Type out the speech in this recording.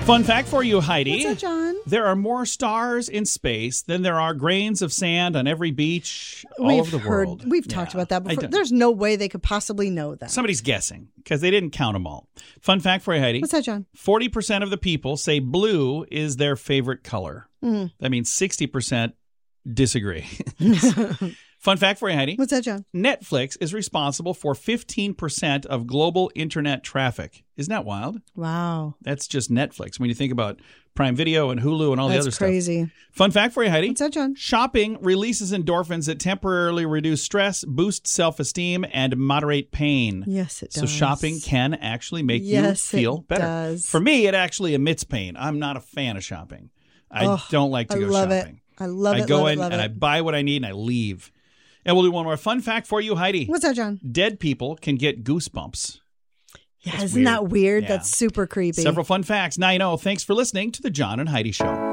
Fun fact for you, Heidi. What's that, John? There are more stars in space than there are grains of sand on every beach all over the world. We've talked about that before. There's no way they could possibly know that. Somebody's guessing because they didn't count them all. Fun fact for you, Heidi. What's that, John? 40% of the people say blue is their favorite color. That means 60% disagree. Fun fact for you, Heidi. What's that, John? Netflix is responsible for 15% of global internet traffic. Isn't that wild? Wow. That's just Netflix. When you think about Prime Video and Hulu and all the other stuff. That's crazy. Fun fact for you, Heidi. What's that, John? Shopping releases endorphins that temporarily reduce stress, boost self-esteem, and moderate pain. Yes, it does. So shopping can actually make you feel better. Does. For me, it actually emits pain. I'm not a fan of shopping. I don't like to go shopping. I love it. I go in and I buy what I need and I leave. And we'll do one more fun fact for you, Heidi. What's that, John? Dead people can get goosebumps. Yeah, isn't that weird? Yeah. That's super creepy. Several fun facts. Now you know. Thanks for listening to The John and Heidi Show.